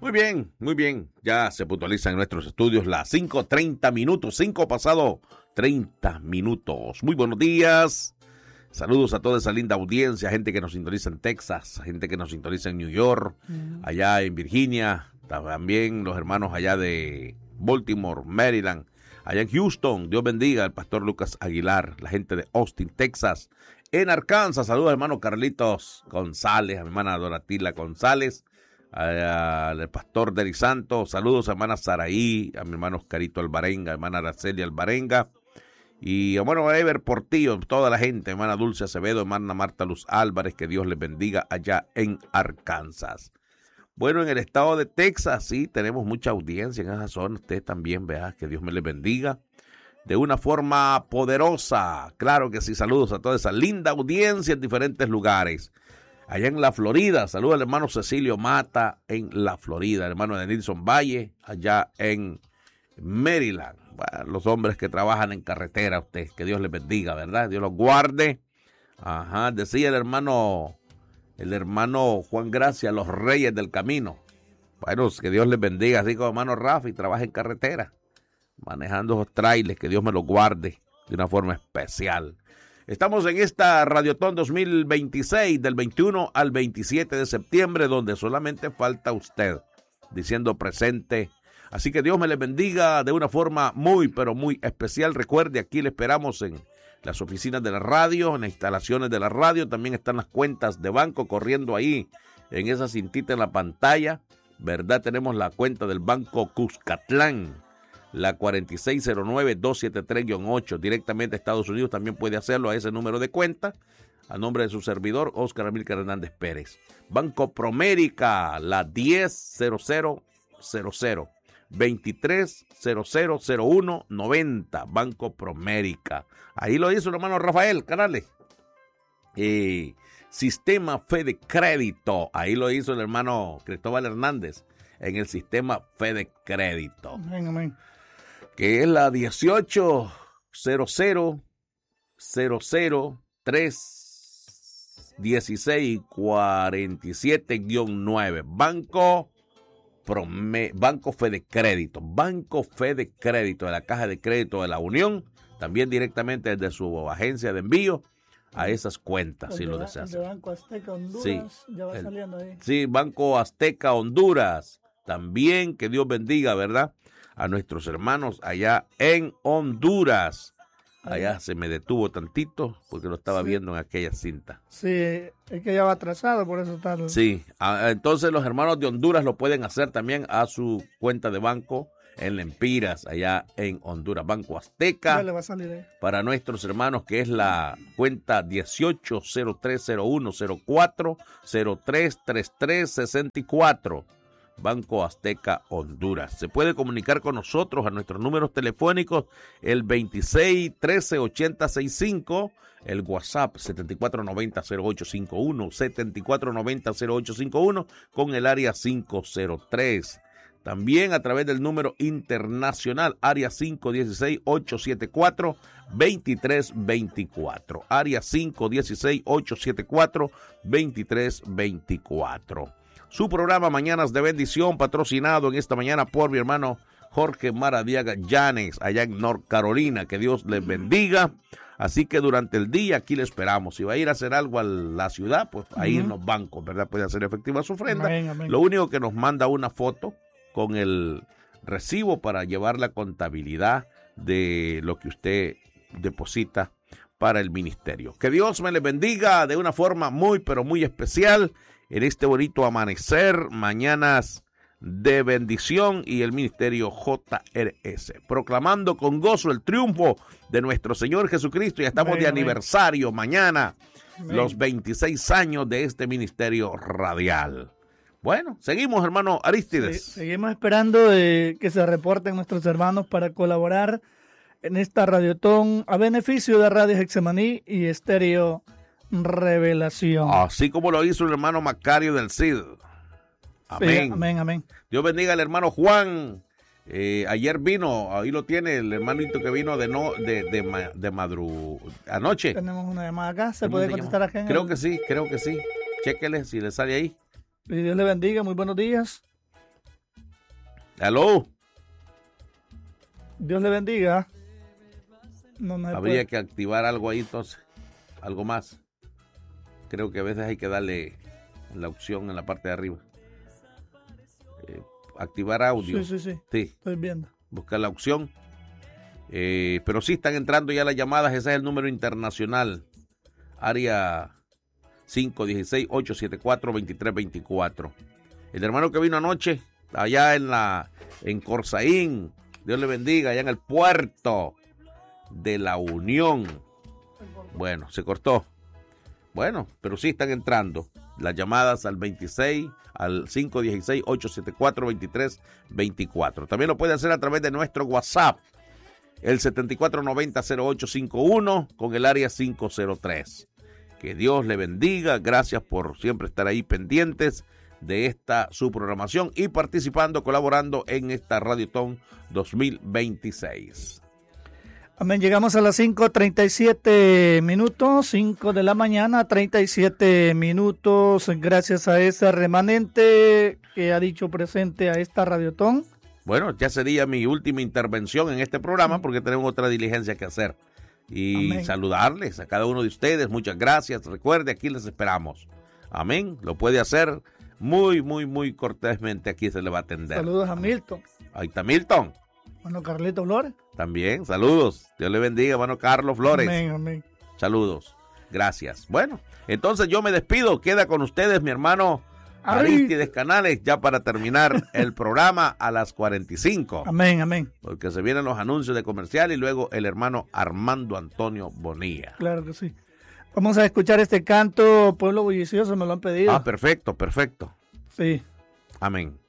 Muy bien. Ya se puntualizan en nuestros estudios las 5:30 minutos, 5 pasado 30 minutos. Muy buenos días. Saludos a toda esa linda audiencia, gente que nos sintoniza en Texas, gente que nos sintoniza en New York, allá en Virginia, también los hermanos allá de Baltimore, Maryland, allá en Houston. Dios bendiga al pastor Lucas Aguilar, la gente de Austin, Texas. En Arkansas, saludos al hermano Carlitos González, a mi hermana Doratila González, al pastor Deli Santos, saludos a hermana Saraí, a mi hermano Oscarito Alvarenga, hermana Araceli Alvarenga, y bueno, a Ever Portillo, toda la gente, hermana Dulce Acevedo, hermana Marta Luz Álvarez, que Dios les bendiga allá en Arkansas. Bueno, en el estado de Texas, sí, tenemos mucha audiencia en esa zona, usted también, vea, que Dios me les bendiga de una forma poderosa. Claro que sí, saludos a toda esa linda audiencia en diferentes lugares. Allá en la Florida, saludos al hermano Cecilio Mata en la Florida, el hermano de Nilson Valle, allá en Maryland. Bueno, los hombres que trabajan en carretera, usted, que Dios les bendiga, ¿verdad? Dios los guarde. Ajá, decía el hermano Juan Gracia, los reyes del camino. Bueno, que Dios les bendiga, así como hermano Rafi, trabaja en carretera, manejando esos trailers, que Dios me los guarde de una forma especial. Estamos en esta Radiotón 2026, del 21 al 27 de septiembre, donde solamente falta usted, diciendo presente. Así que Dios me les bendiga de una forma muy, pero muy especial. Recuerde, aquí le esperamos en las oficinas de la radio, en las instalaciones de la radio. También están las cuentas de banco corriendo ahí, en esa cintita en la pantalla, ¿verdad? Tenemos la cuenta del Banco Cuscatlán, la 4609-273-8, directamente a Estados Unidos. También puede hacerlo a ese número de cuenta, a nombre de su servidor, Óscar Amílcar Hernández Pérez. Banco Promérica, la 100000, 23000190, Banco Promérica. Ahí lo hizo el hermano Rafael Canales. Sistema Fede Crédito, ahí lo hizo el hermano Cristóbal Hernández, en el sistema Fede Crédito. Amén, amén. Que es la 1800-003-1647-9, Banco Fede Crédito, Banco Fede Crédito de la Caja de Crédito de la Unión, también directamente desde su agencia de envío a esas cuentas, si lo deseas. El de Banco Azteca Honduras, sí, ya va saliendo ahí. Sí, Banco Azteca Honduras, también, que Dios bendiga, ¿verdad?, a nuestros hermanos allá en Honduras. Allá se me detuvo tantito porque lo estaba viendo en aquella cinta. Sí, es que ya va atrasado, por eso está. Sí, entonces los hermanos de Honduras lo pueden hacer también a su cuenta de banco en Lempiras, allá en Honduras. Banco Azteca, ya le va a salir ahí. Para nuestros hermanos, que es la cuenta 18030104033364. Banco Azteca Honduras. Se puede comunicar con nosotros a nuestros números telefónicos, el 26138065, el WhatsApp 74900851, 74900851 con el área 503. También a través del número internacional, área 516-874-2324. Área 516-874-2324. Su programa Mañanas de Bendición, patrocinado en esta mañana por mi hermano Jorge Maradiaga Llanes, allá en North Carolina. Que Dios les bendiga. Así que durante el día aquí le esperamos. Si va a ir a hacer algo a la ciudad, pues ahí en los bancos, ¿verdad? Puede hacer efectiva su ofrenda. Amén, amén. Lo único que nos manda una foto con el recibo para llevar la contabilidad de lo que usted deposita para el ministerio. Que Dios me les bendiga de una forma muy, pero muy especial en este bonito amanecer, mañanas de bendición, y el ministerio JRS, proclamando con gozo el triunfo de nuestro Señor Jesucristo. Ya estamos de aniversario mañana, los 26 años de este ministerio radial. Bueno, seguimos, hermano Aristides. Sí, seguimos esperando que se reporten nuestros hermanos para colaborar en esta radiotón a beneficio de Radio Hexemaní y Estéreo Revelación. Así como lo hizo el hermano Macario del CID. Amén. Sí, amén, amén. Dios bendiga al hermano Juan. Ayer vino, ahí lo tiene, el hermanito que vino anoche. Tenemos una llamada acá, ¿se puede contestar a gente? Creo que sí. Chéquele si le sale ahí. Y Dios le bendiga, muy buenos días. Aló. Dios le bendiga. No Habría que activar algo ahí entonces. Algo más. Creo que a veces hay que darle la opción en la parte de arriba. Activar audio. Sí. Sí. Estoy viendo. Buscar la opción. Pero sí están entrando ya las llamadas. Ese es el número internacional. Área 516-874-2324. El hermano que vino anoche, allá en Corsaín, Dios le bendiga, allá en el puerto de la Unión. Bueno, se cortó. Bueno, pero sí están entrando las llamadas al 516-874-2324. También lo puede hacer a través de nuestro WhatsApp, el 7490-0851 con el área 503. Que Dios le bendiga. Gracias por siempre estar ahí pendientes de esta su programación y participando, colaborando en esta Radiotón 2026. Amén. Llegamos a las 5:37 minutos, 5 de la mañana, 37 minutos. Gracias a ese remanente que ha dicho presente a esta Radiotón. Bueno, ya sería mi última intervención en este programa porque tenemos otra diligencia que hacer. Y amén. Saludarles a cada uno de ustedes. Muchas gracias. Recuerde, aquí les esperamos. Amén. Lo puede hacer muy, muy, muy cortésmente. Aquí se le va a atender. Saludos a Milton. Ahí está Milton. Bueno, Carlito Flores. También, saludos. Dios le bendiga, hermano Carlos Flores. Amén, amén. Saludos. Gracias. Bueno, entonces yo me despido. Queda con ustedes mi hermano Arístides Canales, ya para terminar el programa a las 45. Amén, amén. Porque se vienen los anuncios de comercial y luego el hermano Armando Antonio Bonilla. Claro que sí. Vamos a escuchar este canto, Pueblo Bullicioso, me lo han pedido. Ah, perfecto, perfecto. Sí. Amén.